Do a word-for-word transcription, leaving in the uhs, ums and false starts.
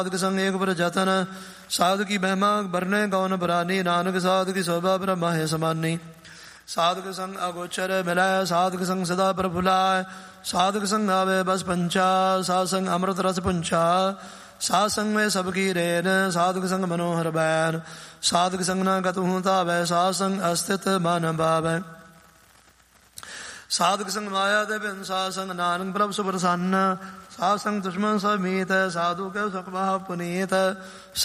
साधक संग एक पर जतन, साधु की महिमा बरने कौन पुरानी, नानक साधु की शोभा ब्रह्मा है समानी। साधक संग अगोचर मिलाय, साधक संग सदा प्रफुलाय, साधक संग आवे बस पंचा, सासंग अमृत रस पुंचा, सासंग में सबकी रेन, साधक संग मनोहर बैन, साधक संग न कतहु तावै, सासंग अस्तित मान भावै। साधक संग माया दे बिन, सासंग नानक प्रभ सुप्रसन्न, सासंग दुश्मन समीत, साधु के सुख भाव पुनीत।